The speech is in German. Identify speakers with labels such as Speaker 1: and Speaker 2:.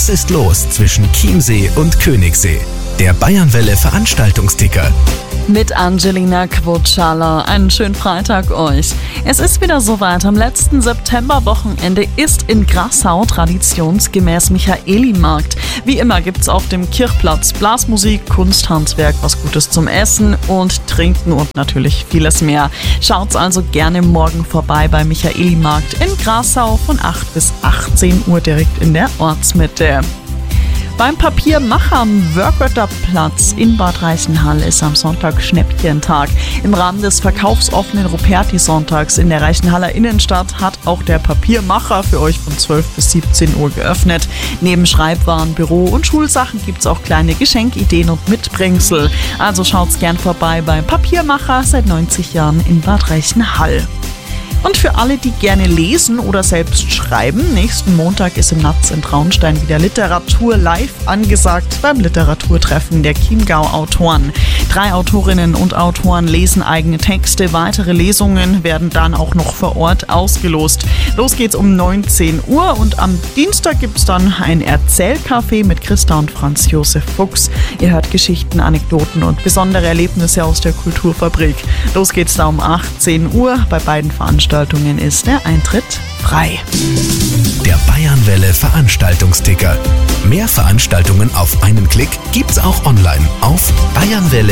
Speaker 1: Was ist los zwischen Chiemsee und Königssee? Der Bayernwelle Veranstaltungsticker.
Speaker 2: Mit Angelina Quotschala. Einen schönen Freitag euch. Es ist wieder soweit. Am letzten Septemberwochenende ist in Grassau traditionsgemäß Michaelimarkt. Wie immer gibt's auf dem Kirchplatz Blasmusik, Kunsthandwerk, was Gutes zum Essen und Trinken und natürlich vieles mehr. Schaut's also gerne morgen vorbei bei Michaelimarkt in Grassau von 8 bis 18 Uhr direkt in der Ortsmitte. Beim Papiermacher am Wörgötterplatz in Bad Reichenhall ist am Sonntag Schnäppchentag. Im Rahmen des verkaufsoffenen Ruperti-Sonntags in der Reichenhaller Innenstadt hat auch der Papiermacher für euch von 12 bis 17 Uhr geöffnet. Neben Schreibwaren, Büro- und Schulsachen gibt's auch kleine Geschenkideen und Mitbringsel. Also schaut's gern vorbei beim Papiermacher seit 90 Jahren in Bad Reichenhall. Und für alle, die gerne lesen oder selbst schreiben, nächsten Montag ist im Natz in Traunstein wieder Literatur live angesagt beim Literaturtreffen der Chiemgau-Autoren. 3 Autorinnen und Autoren lesen eigene Texte. Weitere Lesungen werden dann auch noch vor Ort ausgelost. Los geht's um 19 Uhr und am Dienstag gibt's dann ein Erzählcafé mit Christa und Franz Josef Fuchs. Ihr hört Geschichten, Anekdoten und besondere Erlebnisse aus der Kulturfabrik. Los geht's da um 18 Uhr. Bei beiden Veranstaltungen ist der Eintritt frei.
Speaker 1: Der Bayernwelle Veranstaltungsticker. Mehr Veranstaltungen auf einen Klick gibt's auch online auf bayernwelle.at.